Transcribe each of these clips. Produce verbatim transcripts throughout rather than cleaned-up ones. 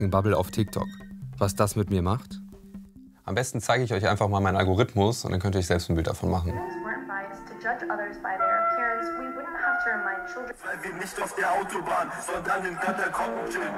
Bubble auf TikTok. Was das mit mir macht? Am besten zeige ich euch einfach mal meinen Algorithmus und dann könnt ihr euch selbst ein Bild davon machen. Nicht auf der Autobahn, sondern in Katakomben chillen.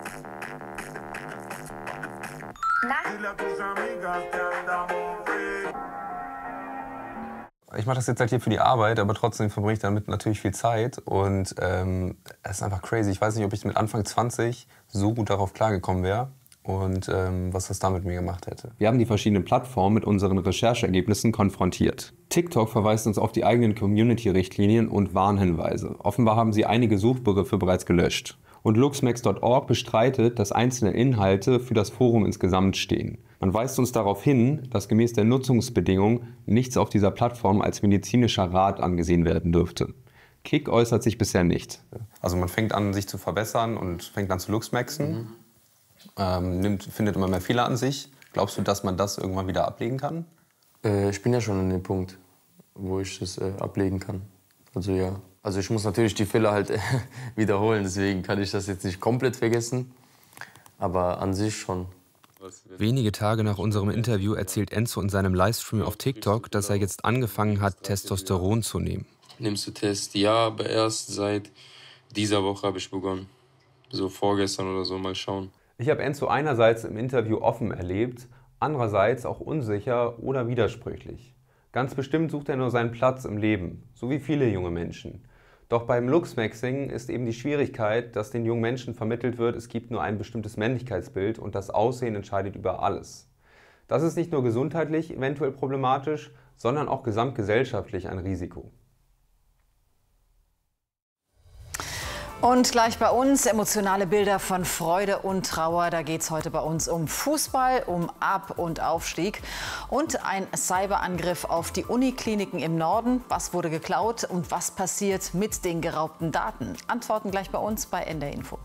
Ich mache das jetzt halt hier für die Arbeit, aber trotzdem verbringe ich damit natürlich viel Zeit. Und ähm, es ist einfach crazy. Ich weiß nicht, ob ich mit Anfang zwanzig so gut darauf klargekommen wäre und ähm, was das da mit mir gemacht hätte. Wir haben die verschiedenen Plattformen mit unseren Rechercheergebnissen konfrontiert. TikTok verweist uns auf die eigenen Community-Richtlinien und Warnhinweise. Offenbar haben sie einige Suchbegriffe bereits gelöscht. Und luxmax punkt org bestreitet, dass einzelne Inhalte für das Forum insgesamt stehen. Man weist uns darauf hin, dass gemäß der Nutzungsbedingungen nichts auf dieser Plattform als medizinischer Rat angesehen werden dürfte. Kick äußert sich bisher nicht. Also man fängt an, sich zu verbessern und fängt an zu luxmaxen, mhm. ähm, nimmt, findet immer mehr Fehler an sich. Glaubst du, dass man das irgendwann wieder ablegen kann? Äh, ich bin ja schon an dem Punkt, wo ich das äh, ablegen kann. Also ja. Also ich muss natürlich die Fehler halt wiederholen, deswegen kann ich das jetzt nicht komplett vergessen, aber an sich schon. Wenige Tage nach unserem Interview erzählt Enzo in seinem Livestream auf TikTok, dass er jetzt angefangen hat, Testosteron zu nehmen. Nimmst du Test? Ja, aber erst seit dieser Woche habe ich begonnen. So vorgestern oder so, mal schauen. Ich habe Enzo einerseits im Interview offen erlebt, andererseits auch unsicher oder widersprüchlich. Ganz bestimmt sucht er nur seinen Platz im Leben, so wie viele junge Menschen. Doch beim Luxmaxing ist eben die Schwierigkeit, dass den jungen Menschen vermittelt wird, es gibt nur ein bestimmtes Männlichkeitsbild und das Aussehen entscheidet über alles. Das ist nicht nur gesundheitlich eventuell problematisch, sondern auch gesamtgesellschaftlich ein Risiko. Und gleich bei uns emotionale Bilder von Freude und Trauer. Da geht es heute bei uns um Fußball, um Ab- und Aufstieg und ein Cyberangriff auf die Unikliniken im Norden. Was wurde geklaut und was passiert mit den geraubten Daten? Antworten gleich bei uns bei N D R Info.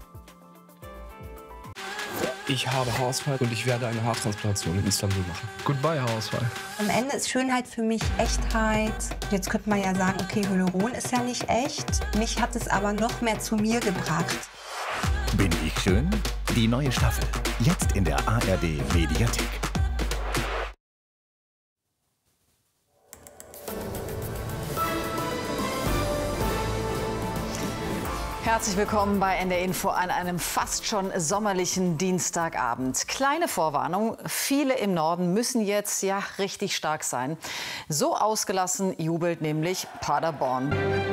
Ich habe Haarausfall und ich werde eine Haartransplantation in Istanbul machen. Goodbye, Haarausfall. Am Ende ist Schönheit für mich Echtheit. Jetzt könnte man ja sagen, okay, Hyaluron ist ja nicht echt. Mich hat es aber noch mehr zu mir gebracht. Bin ich schön? Die neue Staffel. Jetzt in der A R D Mediathek. Herzlich willkommen bei N D R Info an einem fast schon sommerlichen Dienstagabend. Kleine Vorwarnung, viele im Norden müssen jetzt ja richtig stark sein. So ausgelassen jubelt nämlich Paderborn.